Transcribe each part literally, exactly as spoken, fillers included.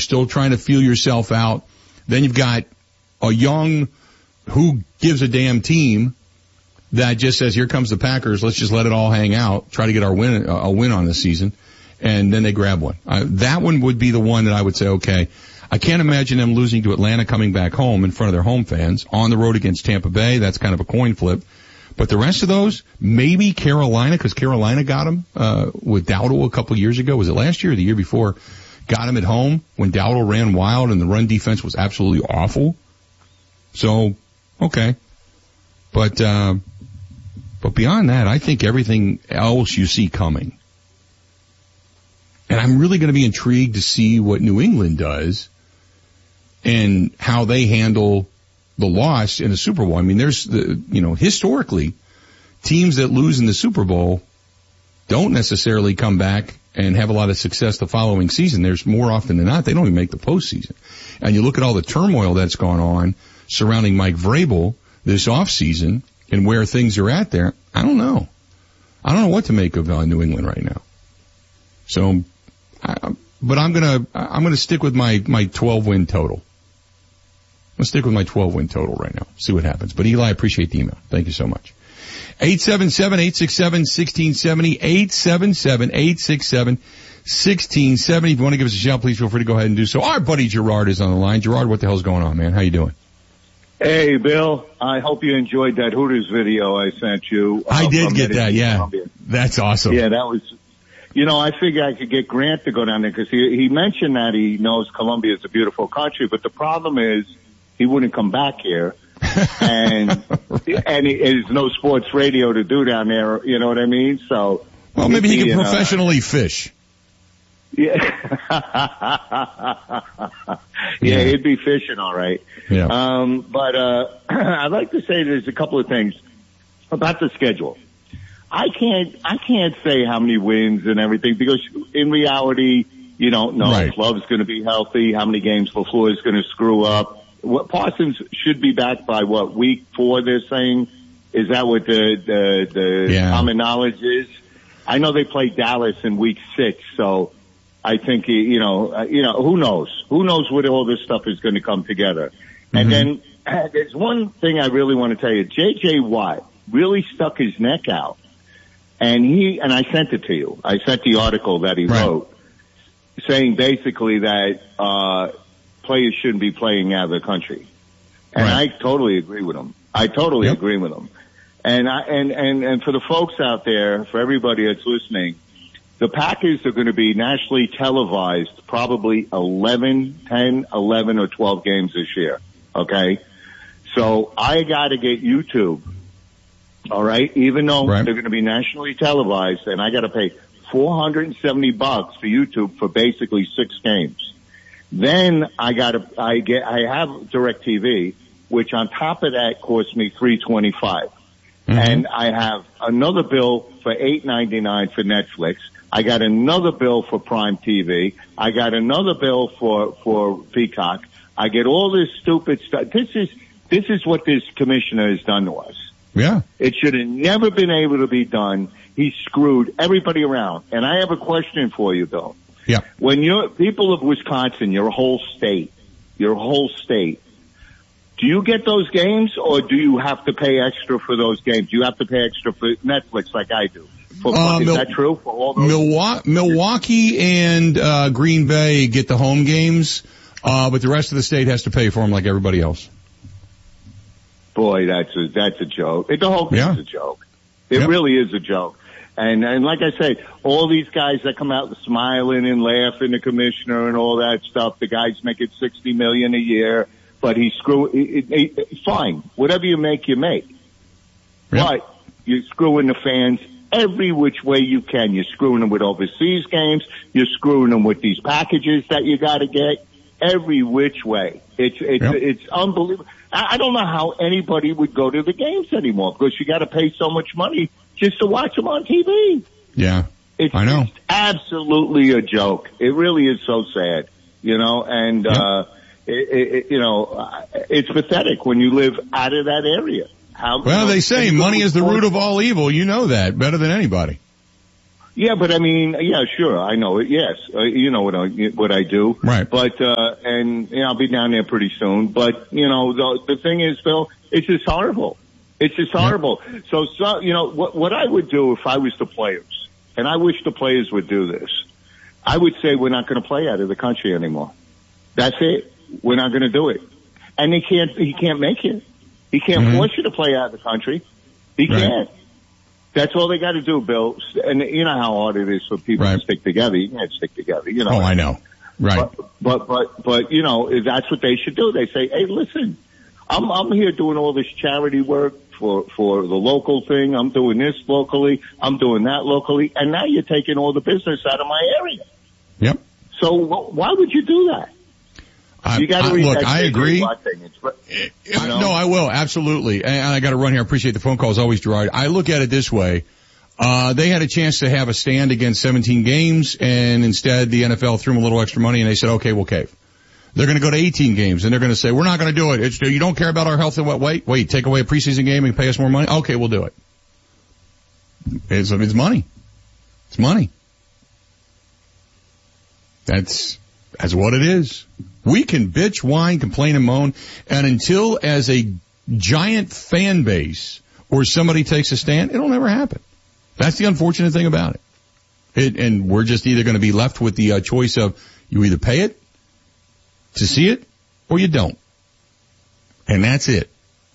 still trying to feel yourself out. Then you've got a young, who gives a damn team that just says, here comes the Packers, let's just let it all hang out, try to get our win, a win on this season, and then they grab one. Uh, that one would be the one that I would say, okay, I can't imagine them losing to Atlanta, coming back home in front of their home fans, on the road against Tampa Bay. That's kind of a coin flip. But the rest of those, maybe Carolina, because Carolina got them uh, with Dowdle a couple years ago. Was it last year or the year before? Got him at home when Dowdle ran wild and the run defense was absolutely awful. So, okay. But, uh, but beyond that, I think everything else you see coming. And I'm really going to be intrigued to see what New England does and how they handle the loss in the Super Bowl. I mean, there's the, you know, historically, teams that lose in the Super Bowl don't necessarily come back and have a lot of success the following season. There's more often than not, they don't even make the postseason. And you look at all the turmoil that's gone on surrounding Mike Vrabel this offseason and where things are at there. I don't know. I don't know what to make of uh, New England right now. So, I, but I'm gonna, I'm gonna stick with my, my twelve win total. I'm gonna stick with my twelve win total right now. See what happens. But Eli, I appreciate the email. Thank you so much. eight seven seven, eight six seven, one six seven zero, eight seven seven, eight six seven, one six seven zero. If you want to give us a shout, please feel free to go ahead and do so. Our buddy Gerard is on the line. Gerard, what the hell's going on, man? How you doing? Hey, Bill. I hope you enjoyed that Hooters video I sent you. Uh, I did get that, yeah. Columbia. That's awesome. Yeah, that was, you know, I figured I could get Grant to go down there because he, he mentioned that he knows Columbia is a beautiful country, but the problem is he wouldn't come back here. and right. and he, there's no sports radio to do down there, you know what I mean? So, well, maybe he can professionally uh, fish. Yeah. yeah, he'd be fishing all right. Yeah. Um, but, uh, I'd like to say there's a couple of things about the schedule. I can't, I can't say how many wins and everything because in reality, you don't know right. if Love's going to be healthy, how many games LaFleur is going to screw up. What Parsons should be back by what, week four they're saying? Is that what the, the, the yeah. common knowledge is? I know they play Dallas in week six, so I think, you know, uh, you know, who knows? Who knows what all this stuff is going to come together? Mm-hmm. And then uh, there's one thing I really want to tell you. J J Watt really stuck his neck out. And he, and I sent it to you. I sent the article that he right. wrote saying basically that, uh, players shouldn't be playing out of the country. And right. I totally agree with him. I totally yep. agree with him. And I, and, and, and for the folks out there, for everybody that's listening, the Packers are going to be nationally televised probably eleven, ten, eleven, or twelve games this year. Okay? So I got to get YouTube. All right? Even though right. they're going to be nationally televised, and I got to pay four hundred seventy bucks for YouTube for basically six games. Then I got to, I get, I have DirecTV, which on top of that costs me three twenty-five. Mm-hmm. And I have another bill for eight ninety-nine for Netflix. I got another bill for Prime T V. I got another bill for, for Peacock. I get all this stupid stuff. This is, this is what this commissioner has done to us. Yeah. It should have never been able to be done. He screwed everybody around. And I have a question for you, Bill. Yeah. When you're people of Wisconsin, your whole state, your whole state, do you get those games or do you have to pay extra for those games? Do you have to pay extra for Netflix like I do? For, uh, is Mil- that true for all those? Milwaukee, Milwaukee and uh, Green Bay get the home games, uh, but the rest of the state has to pay for them like everybody else. Boy, that's a that's a joke. The whole thing yeah. is a joke. It yep. really is a joke. And and like I say, all these guys that come out smiling and laughing, the commissioner and all that stuff, the guys making sixty million a year, but he screw. It, it, it, fine, whatever you make, you make. Yep. But you're screwing the fans every which way you can. You're screwing them with overseas games. You're screwing them with these packages that you got to get. Every which way. It's it's yep. it's unbelievable. I, I don't know how anybody would go to the games anymore because you got to pay so much money just to watch them on T V. Yeah, it's, I know. It's absolutely a joke. It really is so sad, you know. And yep. uh it, it, you know, it's pathetic when you live out of that area. How, well, you know, they say money is the root of all evil. You know that better than anybody. Yeah, but I mean, yeah, sure, I know it. Yes, uh, you know what I what I do. Right. But uh, and you know, I'll be down there pretty soon. But you know, the the thing is, Phil, it's just horrible. It's just horrible. Yep. So, so you know, what what I would do if I was the players, and I wish the players would do this, I would say we're not going to play out of the country anymore. That's it. We're not going to do it. And he can't. He can't make it. He can't mm-hmm. force you to play out of the country. He right. can't. That's all they got to do, Bill. And you know how hard it is for people right. to stick together. You can't stick together. You know. Oh, I know. Right. But, but, but, but, you know, that's what they should do. They say, hey, listen, I'm, I'm here doing all this charity work for, for the local thing. I'm doing this locally. I'm doing that locally. And now you're taking all the business out of my area. Yep. So why would you do that? I, you got to I, read look, that I agree. Thing. You know? No, I will. Absolutely. And I got to run here. I appreciate the phone call as always, Gerard. I look at it this way. Uh, they had a chance to have a stand against seventeen games, and instead the N F L threw them a little extra money, and they said, okay, we'll cave. They're going to go to eighteen games, and they're going to say, we're not going to do it. It's, you don't care about our health and what? Wait, wait, take away a preseason game and pay us more money? Okay, we'll do it. It's, it's money. It's money. That's, that's what it is. We can bitch, whine, complain, and moan, and until as a giant fan base or somebody takes a stand, it'll never happen. That's the unfortunate thing about it. It and we're just either going to be left with the uh, choice of you either pay it to see it or you don't. And that's it.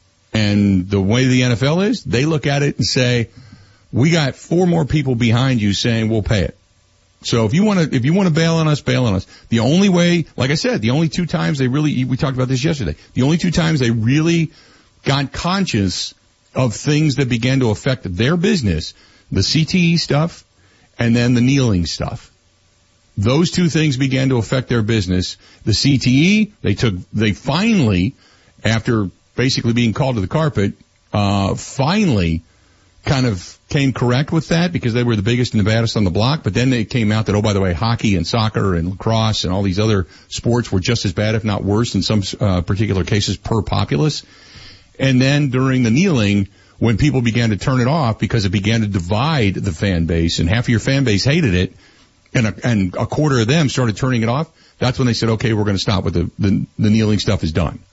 And the way the N F L is, they look at it and say, we got four more people behind you saying we'll pay it. So if you want to, if you want to bail on us, bail on us. The only way, like I said, the only two times they really, we talked about this yesterday, the only two times they really got conscious of things that began to affect their business, the C T E stuff and then the kneeling stuff. Those two things began to affect their business. The C T E, they took, they finally, after basically being called to the carpet, uh, finally kind of came correct with that because they were the biggest and the baddest on the block. But then they came out that, oh, by the way, hockey and soccer and lacrosse and all these other sports were just as bad, if not worse, in some uh, particular cases per populace. And then during the kneeling, when people began to turn it off because it began to divide the fan base and half of your fan base hated it and a, and a quarter of them started turning it off, that's when they said, okay, we're going to stop with the, the, the kneeling stuff is done.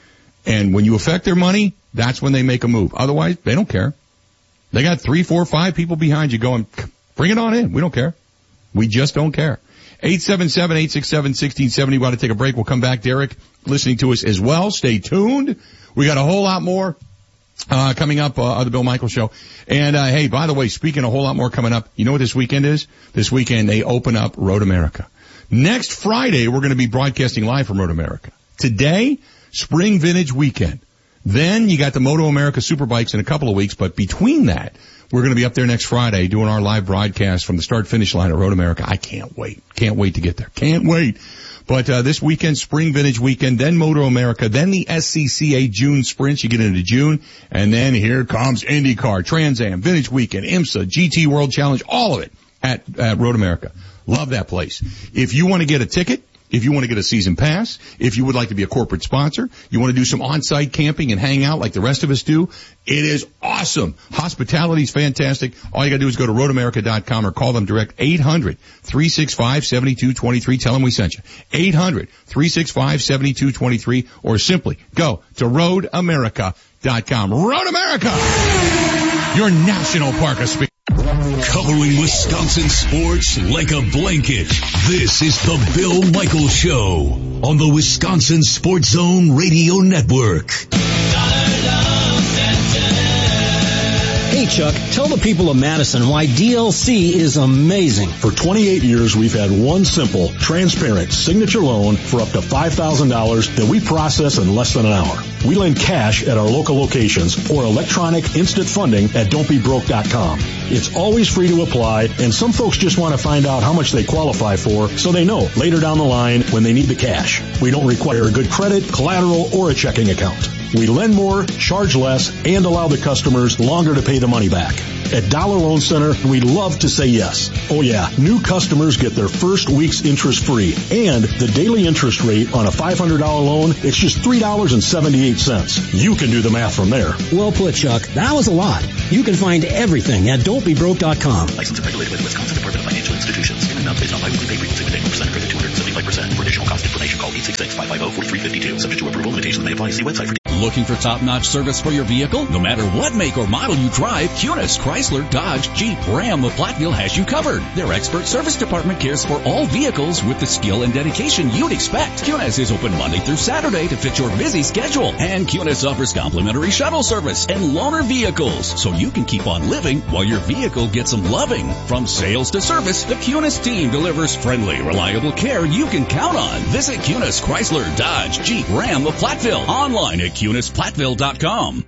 And when you affect their money, that's when they make a move. Otherwise, they don't care. They got three, four, five people behind you going, bring it on in. We don't care. We just don't care. eight seven seven, eight six seven, one six seven zero. We want to take a break. We'll come back. Derek listening to us as well. Stay tuned. We got a whole lot more Uh, coming up, uh, on the Bill Michaels Show. And, uh, hey, by the way, speaking of a whole lot more coming up, you know what this weekend is? This weekend they open up Road America. Next Friday, we're going to be broadcasting live from Road America. Today, Spring Vintage Weekend. Then you got the Moto America Superbikes in a couple of weeks, but between that, we're going to be up there next Friday doing our live broadcast from the start-finish line at Road America. I can't wait. Can't wait to get there. Can't wait. But uh this weekend, Spring Vintage Weekend, then Moto America, then the S C C A June Sprints. You get into June, and then here comes IndyCar, Trans Am, Vintage Weekend, IMSA, G T World Challenge, all of it at, at Road America. Love that place. If you want to get a ticket, if you want to get a season pass, if you would like to be a corporate sponsor, you want to do some on-site camping and hang out like the rest of us do, it is awesome. Hospitality is fantastic. All you got to do is go to road america dot com or call them direct, eight hundred, three six five, seven two two three. Tell them we sent you. eight hundred, three six five, seven two two three, or simply go to road america dot com. Road America, your national park of speed. Covering Wisconsin sports like a blanket. This is the Bill Michaels Show on the Wisconsin Sports Zone Radio Network. Hey, Chuck, tell the people of Madison why D L C is amazing. For twenty-eight years, we've had one simple, transparent signature loan for up to five thousand dollars that we process in less than an hour. We lend cash at our local locations or electronic instant funding at don't be broke dot com. It's always free to apply, and some folks just want to find out how much they qualify for so they know later down the line when they need the cash. We don't require a good credit, collateral, or a checking account. We lend more, charge less, and allow the customers longer to pay the money back. At Dollar Loan Center, we love to say yes. Oh yeah, new customers get their first week's interest free, and the daily interest rate on a five hundred dollars loan, it's just three dollars and seventy-eight cents. You can do the math from there. Well put, Chuck. That was a lot. You can find everything at don't be broke dot com. Licensed and regulated by the Wisconsin Department of Financial Institutions. Payment amount based on biweekly pay frequency with annual percent credit two hundred seventy-five percent. For additional cost information, call eight six six, five five zero, four three five two. Subject to approval, limitations may apply. See website for Looking for top-notch service for your vehicle? No matter what make or model you drive, Cunis, Chrysler, Dodge, Jeep, Ram of Platteville has you covered. Their expert service department cares for all vehicles with the skill and dedication you'd expect. Cunis is open Monday through Saturday to fit your busy schedule. And Cunis offers complimentary shuttle service and loaner vehicles, so you can keep on living while your vehicle gets some loving. From sales to service, the Cunis team delivers friendly, reliable care you can count on. Visit Cunis, Chrysler, Dodge, Jeep, Ram of Platteville. Online at Cunis Platteville dot com.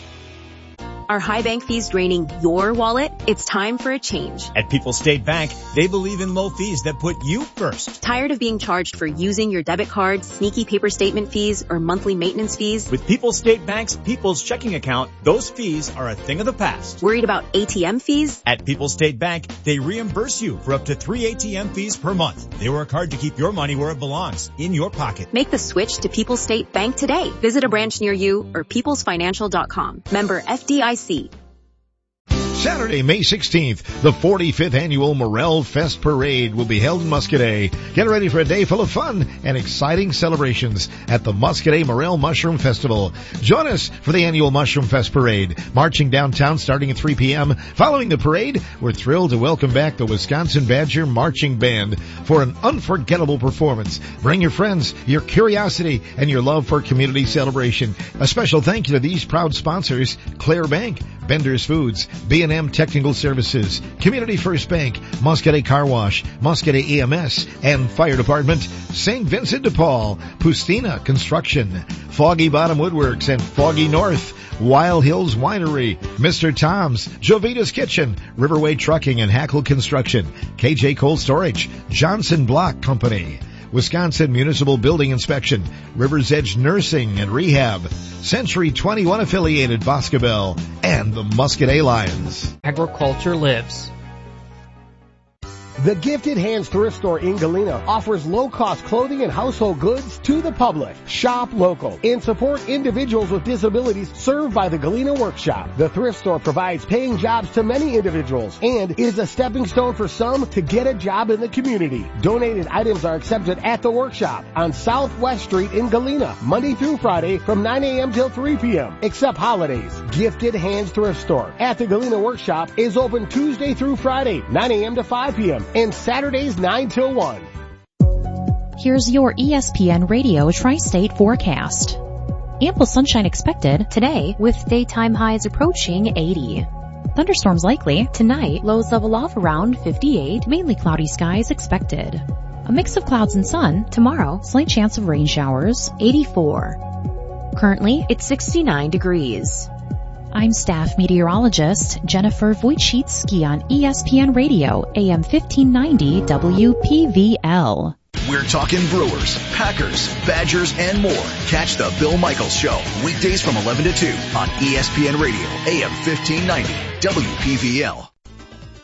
Are high bank fees draining your wallet? It's time for a change. At People's State Bank, they believe in low fees that put you first. Tired of being charged for using your debit card, sneaky paper statement fees, or monthly maintenance fees? With People's State Bank's People's Checking Account, those fees are a thing of the past. Worried about A T M fees? At People's State Bank, they reimburse you for up to three A T M fees per month. They work hard to keep your money where it belongs, in your pocket. Make the switch to People's State Bank today. Visit a branch near you or peoples financial dot com. Member F D I C. Saturday, May sixteenth, the forty-fifth annual Morel Fest Parade will be held in Muscadet. Get ready for a day full of fun and exciting celebrations at the Muscadet Morel Mushroom Festival. Join us for the annual Mushroom Fest Parade, marching downtown starting at three p.m. Following the parade, we're thrilled to welcome back the Wisconsin Badger Marching Band for an unforgettable performance. Bring your friends, your curiosity, and your love for community celebration. A special thank you to these proud sponsors: Claire Bank, Bender's Foods, B and M Technical Services, Community First Bank, Muscadet Car Wash, Muscadet E M S, and Fire Department, Saint Vincent de Paul, Pustina Construction, Foggy Bottom Woodworks, and Foggy North, Wild Hills Winery, Mister Tom's, Jovita's Kitchen, Riverway Trucking and Hackle Construction, K J Cold Storage, Johnson Block Company, Wisconsin Municipal Building Inspection, River's Edge Nursing and Rehab, Century twenty-one affiliated Boscobel, and the Muscadet Lions. Agriculture lives. The Gifted Hands Thrift Store in Galena offers low-cost clothing and household goods to the public. Shop local and support individuals with disabilities served by the Galena Workshop. The thrift store provides paying jobs to many individuals and is a stepping stone for some to get a job in the community. Donated items are accepted at the workshop on Southwest Street in Galena, Monday through Friday from nine a.m. till three p.m. except holidays. Gifted Hands Thrift Store at the Galena Workshop is open Tuesday through Friday, nine a.m. to five p.m. and Saturdays nine till one. Here's your E S P N Radio Tri-State forecast. Ample sunshine expected today with daytime highs approaching eighty. Thunderstorms likely tonight, lows level off around fifty-eight, mainly cloudy skies expected. A mix of clouds and sun tomorrow, slight chance of rain showers, eighty-four. Currently, it's sixty-nine degrees. I'm staff meteorologist Jennifer Wojcicki on E S P N Radio, A M fifteen ninety W P V L. We're talking Brewers, Packers, Badgers, and more. Catch the Bill Michaels Show, weekdays from eleven to two on E S P N Radio, A M fifteen ninety W P V L.